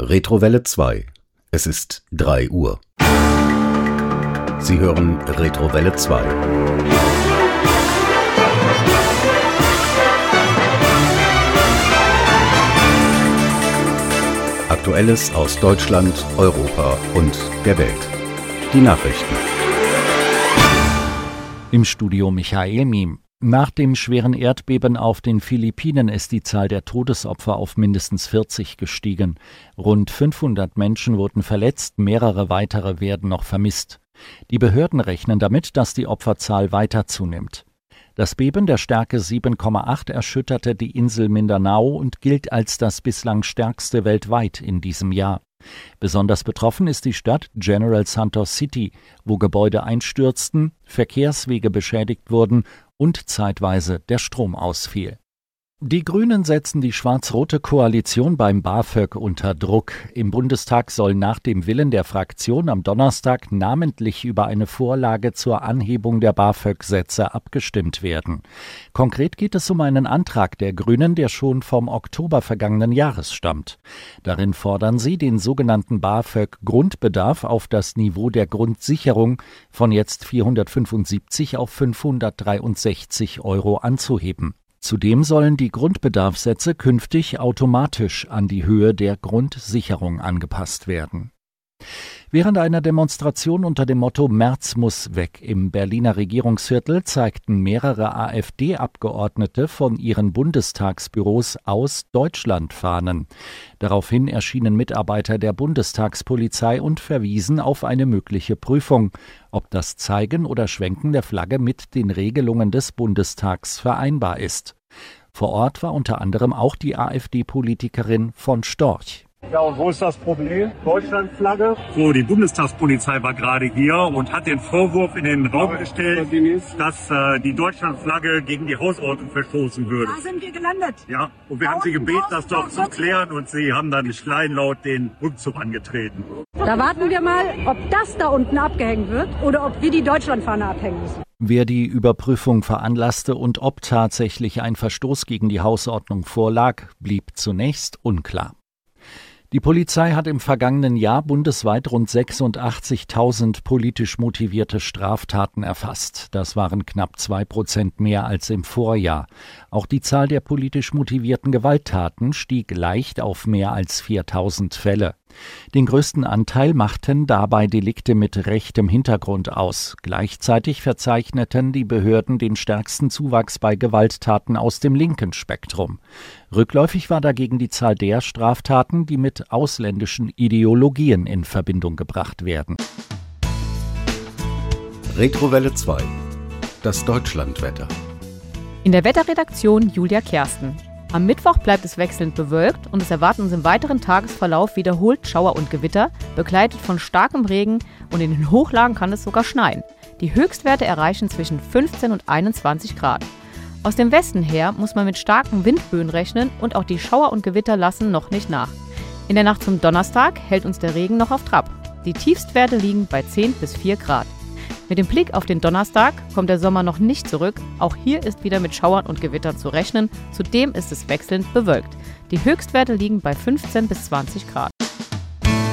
Retrowelle 2. Es ist 3 Uhr. Sie hören Retrowelle 2. Aktuelles aus Deutschland, Europa und der Welt. Die Nachrichten. Im Studio Michael Miem. Nach dem schweren Erdbeben auf den Philippinen ist die Zahl der Todesopfer auf mindestens 40 gestiegen. Rund 500 Menschen wurden verletzt, mehrere weitere werden noch vermisst. Die Behörden rechnen damit, dass die Opferzahl weiter zunimmt. Das Beben der Stärke 7,8 erschütterte die Insel Mindanao und gilt als das bislang stärkste weltweit in diesem Jahr. Besonders betroffen ist die Stadt General Santos City, wo Gebäude einstürzten, Verkehrswege beschädigt wurden und zeitweise der Strom ausfiel. Die Grünen setzen die schwarz-rote Koalition beim BAföG unter Druck. Im Bundestag soll nach dem Willen der Fraktion am Donnerstag namentlich über eine Vorlage zur Anhebung der BAföG-Sätze abgestimmt werden. Konkret geht es um einen Antrag der Grünen, der schon vom Oktober vergangenen Jahres stammt. Darin fordern sie, den sogenannten BAföG-Grundbedarf auf das Niveau der Grundsicherung von jetzt 475 auf 563 € anzuheben. Zudem sollen die Grundbedarfssätze künftig automatisch an die Höhe der Grundsicherung angepasst werden. Während einer Demonstration unter dem Motto Merz muss weg im Berliner Regierungsviertel zeigten mehrere AfD-Abgeordnete von ihren Bundestagsbüros aus Deutschlandfahnen. Daraufhin erschienen Mitarbeiter der Bundestagspolizei und verwiesen auf eine mögliche Prüfung, ob das Zeigen oder Schwenken der Flagge mit den Regelungen des Bundestags vereinbar ist. Vor Ort war unter anderem auch die AfD-Politikerin von Storch. Ja, und wo ist das Problem? Deutschlandflagge? So, die Bundestagspolizei war gerade hier und hat den Vorwurf in den Raum gestellt, dass die Deutschlandflagge gegen die Hausordnung verstoßen würde. Da sind wir gelandet. Ja, und wir haben Sie gebeten, das doch zu klären, und Sie haben dann kleinlaut den Rückzug angetreten. Da warten wir mal, ob das da unten abgehängt wird oder ob wir die Deutschlandfahne abhängen müssen. Wer die Überprüfung veranlasste und ob tatsächlich ein Verstoß gegen die Hausordnung vorlag, blieb zunächst unklar. Die Polizei hat im vergangenen Jahr bundesweit rund 86.000 politisch motivierte Straftaten erfasst. Das waren knapp 2% mehr als im Vorjahr. Auch die Zahl der politisch motivierten Gewalttaten stieg leicht auf mehr als 4.000 Fälle. Den größten Anteil machten dabei Delikte mit rechtem Hintergrund aus. Gleichzeitig verzeichneten die Behörden den stärksten Zuwachs bei Gewalttaten aus dem linken Spektrum. Rückläufig war dagegen die Zahl der Straftaten, die mit ausländischen Ideologien in Verbindung gebracht werden. Retrowelle 2. Das Deutschlandwetter. In der Wetterredaktion Julia Kersten. Am Mittwoch bleibt es wechselnd bewölkt und es erwarten uns im weiteren Tagesverlauf wiederholt Schauer und Gewitter, begleitet von starkem Regen, und in den Hochlagen kann es sogar schneien. Die Höchstwerte erreichen zwischen 15 und 21 Grad. Aus dem Westen her muss man mit starken Windböen rechnen und auch die Schauer und Gewitter lassen noch nicht nach. In der Nacht zum Donnerstag hält uns der Regen noch auf Trab. Die Tiefstwerte liegen bei 10 bis 4 Grad. Mit dem Blick auf den Donnerstag kommt der Sommer noch nicht zurück. Auch hier ist wieder mit Schauern und Gewittern zu rechnen. Zudem ist es wechselnd bewölkt. Die Höchstwerte liegen bei 15 bis 20 Grad.